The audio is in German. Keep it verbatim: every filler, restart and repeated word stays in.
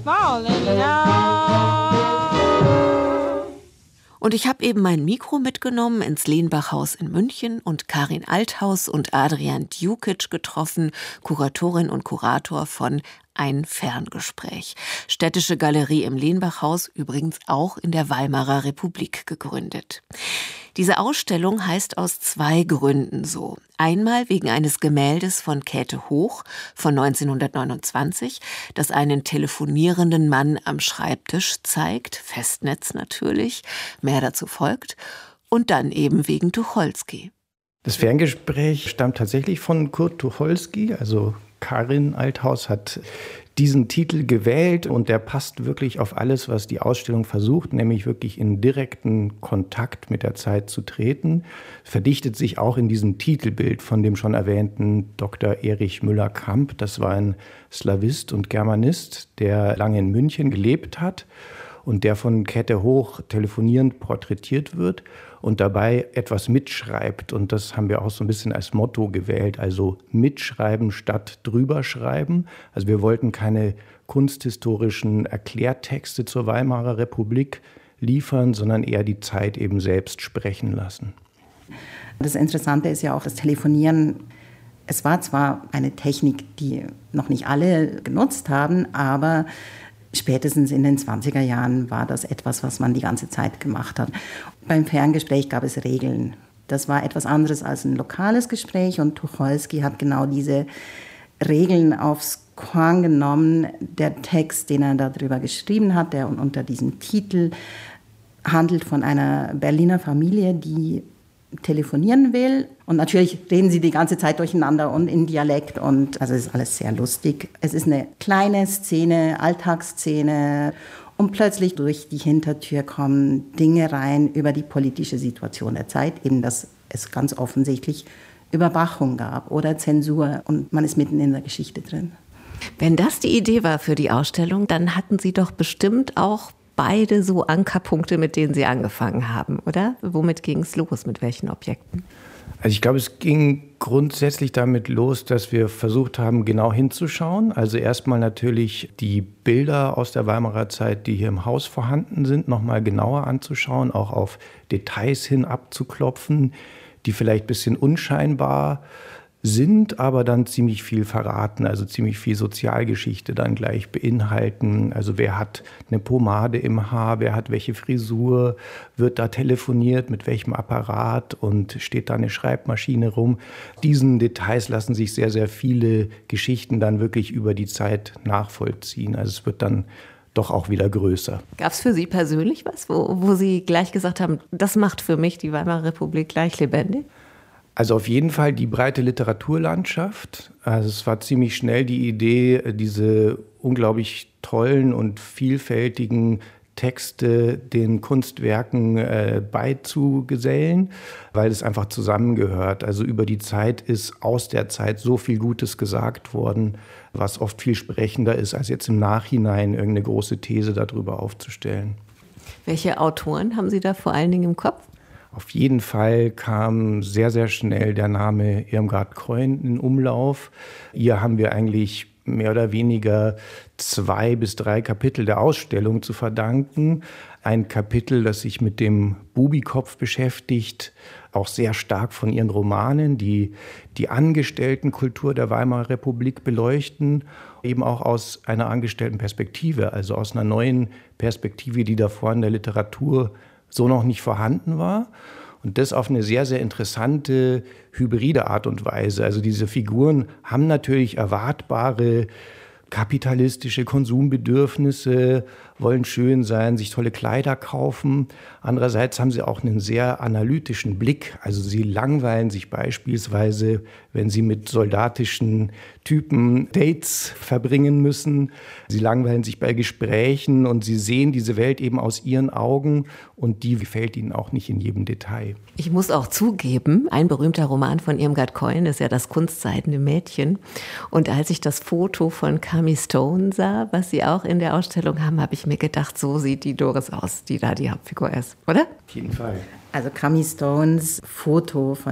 falling now. Und ich habe eben mein Mikro mitgenommen ins Lenbachhaus in München und Karin Althaus und Adrian Djukic getroffen, Kuratorin und Kurator von Ein Ferngespräch. Städtische Galerie im Lenbachhaus, übrigens auch in der Weimarer Republik gegründet. Diese Ausstellung heißt aus zwei Gründen so. Einmal wegen eines Gemäldes von Käthe Hoch von neunzehnhundertneunundzwanzig, das einen telefonierenden Mann am Schreibtisch zeigt, Festnetz natürlich, mehr dazu folgt, und dann eben wegen Tucholsky. Das Ferngespräch stammt tatsächlich von Kurt Tucholsky, also Karin Althaus hat diesen Titel gewählt und der passt wirklich auf alles, was die Ausstellung versucht, nämlich wirklich in direkten Kontakt mit der Zeit zu treten. Verdichtet sich auch in diesem Titelbild von dem schon erwähnten Doktor Erich Müller-Kamp. Das war ein Slawist und Germanist, der lange in München gelebt hat und der von Käthe Hoch telefonierend porträtiert wird und dabei etwas mitschreibt. Und das haben wir auch so ein bisschen als Motto gewählt, also mitschreiben statt drüberschreiben. Also wir wollten keine kunsthistorischen Erklärtexte zur Weimarer Republik liefern, sondern eher die Zeit eben selbst sprechen lassen. Das Interessante ist ja auch das Telefonieren. Es war zwar eine Technik, die noch nicht alle genutzt haben, aber spätestens in den zwanziger Jahren war das etwas, was man die ganze Zeit gemacht hat. Beim Ferngespräch gab es Regeln. Das war etwas anderes als ein lokales Gespräch und Tucholsky hat genau diese Regeln aufs Korn genommen. Der Text, den er darüber geschrieben hat, der unter diesem Titel handelt von einer Berliner Familie, die telefonieren will. Und natürlich reden sie die ganze Zeit durcheinander und in Dialekt. Und also es ist alles sehr lustig. Es ist eine kleine Szene, Alltagsszene. Und plötzlich durch die Hintertür kommen Dinge rein über die politische Situation der Zeit. Eben, dass es ganz offensichtlich Überwachung gab oder Zensur. Und man ist mitten in der Geschichte drin. Wenn das die Idee war für die Ausstellung, dann hatten Sie doch bestimmt auch beide so Ankerpunkte, mit denen Sie angefangen haben, oder? Womit ging es los? Mit welchen Objekten? Also ich glaube, es ging grundsätzlich damit los, dass wir versucht haben, genau hinzuschauen. Also erstmal natürlich die Bilder aus der Weimarer Zeit, die hier im Haus vorhanden sind, nochmal genauer anzuschauen, auch auf Details hin abzuklopfen, die vielleicht ein bisschen unscheinbar sind, aber dann ziemlich viel verraten, also ziemlich viel Sozialgeschichte dann gleich beinhalten. Also wer hat eine Pomade im Haar, wer hat welche Frisur, wird da telefoniert, mit welchem Apparat und steht da eine Schreibmaschine rum. Diesen Details lassen sich sehr, sehr viele Geschichten dann wirklich über die Zeit nachvollziehen. Also es wird dann doch auch wieder größer. Gab es für Sie persönlich was, wo, wo Sie gleich gesagt haben, das macht für mich die Weimarer Republik gleich lebendig? Also auf jeden Fall die breite Literaturlandschaft. Also es war ziemlich schnell die Idee, diese unglaublich tollen und vielfältigen Texte den Kunstwerken äh, beizugesellen, weil es einfach zusammengehört. Also über die Zeit ist aus der Zeit so viel Gutes gesagt worden, was oft viel sprechender ist, als jetzt im Nachhinein irgendeine große These darüber aufzustellen. Welche Autoren haben Sie da vor allen Dingen im Kopf? Auf jeden Fall kam sehr, sehr schnell der Name Irmgard Keun in Umlauf. Ihr haben wir eigentlich mehr oder weniger zwei bis drei Kapitel der Ausstellung zu verdanken. Ein Kapitel, das sich mit dem Bubikopf beschäftigt, auch sehr stark von ihren Romanen, die die Angestelltenkultur der Weimarer Republik beleuchten, eben auch aus einer Angestelltenperspektive, also aus einer neuen Perspektive, die davor in der Literatur so noch nicht vorhanden war. Und das auf eine sehr, sehr interessante, hybride Art und Weise. Also diese Figuren haben natürlich erwartbare kapitalistische Konsumbedürfnisse, wollen schön sein, sich tolle Kleider kaufen. Andererseits haben sie auch einen sehr analytischen Blick. Also sie langweilen sich beispielsweise, wenn sie mit soldatischen Typen Dates verbringen müssen. Sie langweilen sich bei Gesprächen und sie sehen diese Welt eben aus ihren Augen und die gefällt ihnen auch nicht in jedem Detail. Ich muss auch zugeben, ein berühmter Roman von Irmgard Keun ist ja Das kunstseidene Mädchen. Und als ich das Foto von Cami Stone sah, was Sie auch in der Ausstellung haben, habe ich mir gedacht, so sieht die Doris aus, die da die Hauptfigur ist, oder? Auf jeden Fall. Also Cami Stones Foto von